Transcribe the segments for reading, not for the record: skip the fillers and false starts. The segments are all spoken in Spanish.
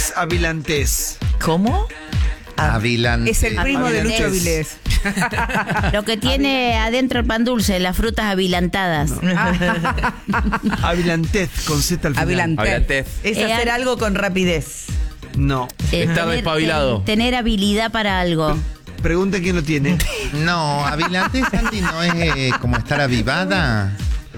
es Avilantés? ¿Cómo? Avilantés. Es el primo de Lucho Avilés. Lo que tiene adentro el pan dulce, las frutas avilantadas. Avilantés, con Z al final. Avilantés. Es hacer algo con rapidez. No. Estar despabilado. Tener habilidad para algo. Pregunta quién lo tiene. No, Avilantés, Santi, ¿no es como estar avivada?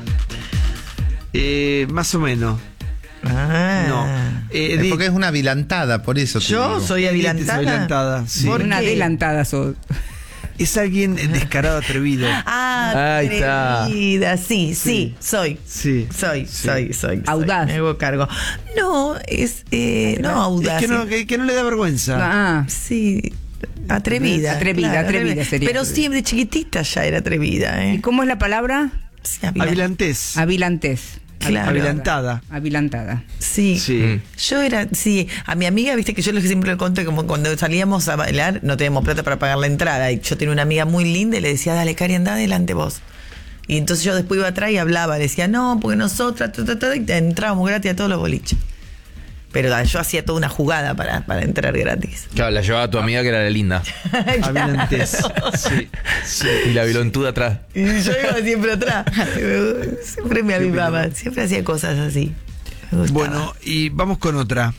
Más o menos. Ah. No. Es porque es una avilantada, por eso te Yo digo. soy Edith es avilantada, sí. ¿Por Una qué? adelantada sos. Es alguien descarado, atrevido. Ah, Ahí está. atrevida. Sí, soy. Sí. Soy. Audaz. Me hago cargo. No, no audaz. Es que no le da vergüenza. Ah, Sí, atrevida. Atrevida sería. Pero siempre de chiquitita ya era atrevida, ¿y cómo es la palabra? Sí, Avilantés. Avilantés. Claro. Avilantada. Avilantada. Sí. Sí. Yo era, a mi amiga, viste que yo siempre le conté, como cuando salíamos a bailar, no teníamos plata para pagar la entrada. Y yo tenía una amiga muy linda y le decía, dale, Cari, anda adelante vos. Y entonces yo después iba atrás y hablaba, le decía, no, porque nosotras, y entrábamos gratis a todos los boliches. Pero yo hacía toda una jugada para entrar gratis. Claro, la llevaba tu amiga que era la linda. Avilantés. Sí. Y la vilontuda atrás. Y yo iba siempre atrás. Siempre me avivaba, siempre hacía cosas así. Me gustaba. Bueno, y vamos con otra.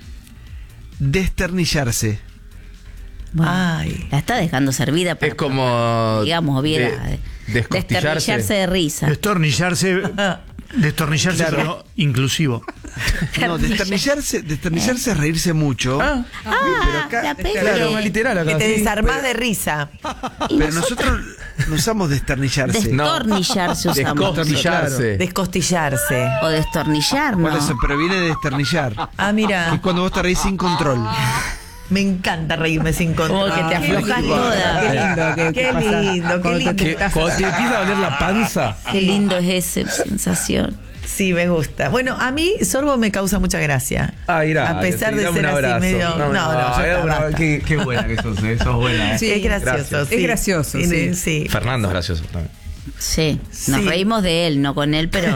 Desternillarse. Bueno, Ay. la está dejando servida para, Es como. digamos, viera, descostillarse. desternillarse de risa. Destornillarse, Claro. pero inclusivo. No, desternillarse es reírse mucho. Ah, acá- la peli. Claro, más literal acá. Que te sí. desarmás de risa. Pero nosotros no usamos desternillarse. No. Destornillarse usamos. Descostillarse. Descostillarse. O destornillar, Por ¿no? eso, pero viene de desternillar. Ah, Que mira. es cuando vos te reís sin control. Me encanta reírme sin control. Como que te Ah, aflojas qué toda. Qué lindo. Qué pasa lindo, qué cuando lindo. te estás- Cuando te empieza a doler la panza. Qué lindo es esa sensación. Sí, me gusta. Bueno, a mí Sorbo me causa mucha gracia. Ah, irá. A pesar de dame ser un abrazo. así medio. No, ya está, basta. Qué buena que sos, sos buena. Sí, es gracioso. gracias. Sí. Es gracioso, sí. Sí. Fernando es gracioso también. Sí, nos Sí. reímos de él, no con él, pero...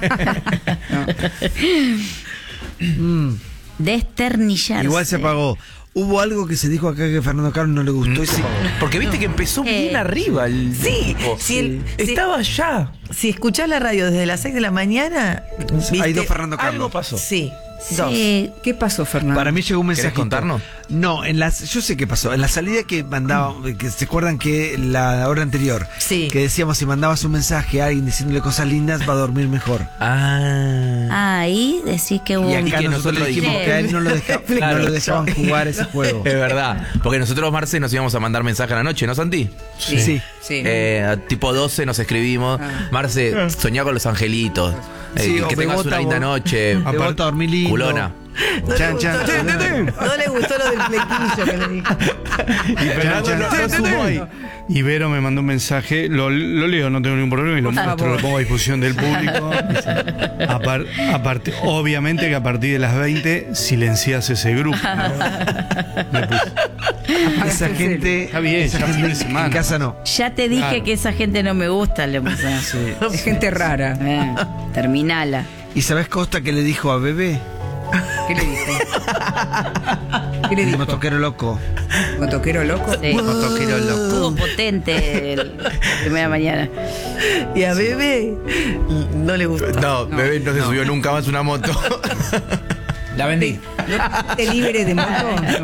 Desternillarse. Igual se apagó. Hubo algo que se dijo acá que a Fernando Carlos no le gustó. y se- Porque viste que empezó bien arriba el Sí, tipo. si Estaba allá. si escuchás la radio desde las 6 de la mañana, ¿viste? Hay dos Fernando Algo Carlos. pasó. Sí, dos. Sí, ¿Qué pasó, Fernando? Para mí llegó un ¿Querés mensaje. contarnos? No, yo sé qué pasó. En la salida que mandaba, que se acuerdan que la hora anterior, Sí. que decíamos si mandabas un mensaje a alguien diciéndole cosas lindas, va a dormir mejor. ahí decís que hubo... Y acá que nosotros nosotros dijimos dijimos. que a él no lo, Claro. no lo dejaban jugar ese juego. Es verdad. Porque nosotros, Marce, nos íbamos a mandar mensaje a la noche, ¿no, Santi? Sí. Sí. Tipo 12 nos escribimos. Marce, soñá con los angelitos. Sí, o que tengas Bebota, una linda vos. noche. Te bota a dormir lindo. Culona. Chan, chan, chan. No le gustó lo del flequillo que le dijo. Y Fernando no sumó ahí. Y Vero me mandó un mensaje, lo leo, no tengo ningún problema, y lo muestro, lo pongo a disposición del público. Aparte, obviamente que a partir de las 20 silencias ese grupo, ¿no? Me puse. Esa gente, Está bien, esa ya gente fin de semana. en casa no. Ya te dije Claro. que esa gente no me gusta, le puse. Es gente rara. Terminala. ¿Y sabés Costa que le dijo a Bebé? ¿Qué le dijo? ¿Qué le El dijo? motoquero loco. ¿Motoquero loco? Sí. Motoquero loco. Estuvo potente la primera mañana. Y a Bebé no le gustó. No, bebé no se subió nunca más una moto. La vendí. ¿Te libre de moto?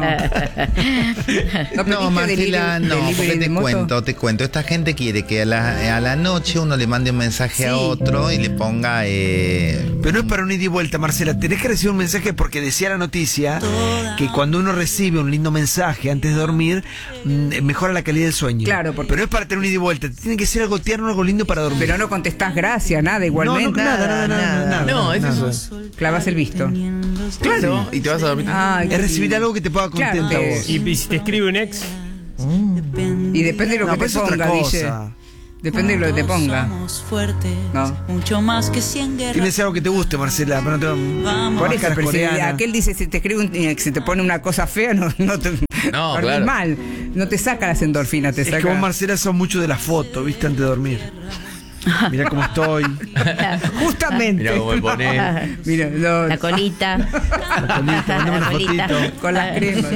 No. No, Marcela, no, porque moto? te cuento. Esta gente quiere que a la noche uno le mande un mensaje a otro y le ponga... Pero no es para un ida y vuelta, Marcela. Tenés que recibir un mensaje porque decía la noticia que cuando uno recibe un lindo mensaje antes de dormir, mejora la calidad del sueño. Claro, porque- Pero no es para tener un ida y vuelta. Tiene que ser algo tierno, algo lindo para dormir. Pero no contestás gracias, nada, igualmente. nada. No, es nada. eso. Clavas el visto. Claro. Y te vas a dormir. Ay, Es recibir algo que te ponga Claro, contenta a te- vos. Y si te escribe un ex, Y depende de lo No, que pero te es otra ponga, dice. cosa. Depende de lo que te ponga. No. Mucho más que 100 guerras. Tiene que ser algo que te guste, Marcela. Pero no te Por eso, máscaras pero si coreanas. aquel dice, si te escribe si te pone una cosa fea, no te No, dormís claro. mal. No te saca las endorfinas, te Es saca. que vos, Marcela, sos mucho de la foto, ¿viste? Antes de dormir. Mira cómo estoy. Justamente. Mira cómo me pone. Mira, La colita. Mándame una fotito. con las cremas.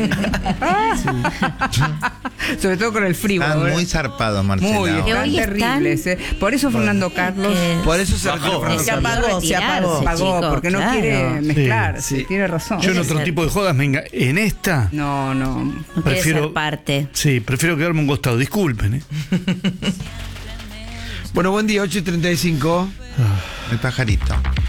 Sobre todo con el frío. Están ahora. muy zarpados, Marcela. Muy, Que están hoy están- terribles. Por eso Fernando Carlos Por eso se Bajó. retiró Se Fernando apagó, Carlos. se apagó. pagó, chicos, porque no claro. quiere mezclar. Sí, sí. Tiene razón. Yo en Debe otro ser. tipo de jodas, en esta, No. No quiere Prefiero- ser parte. sí, prefiero quedarme a un costado. Disculpen, ¿eh? Bueno, buen día, 8:35. El pajarito.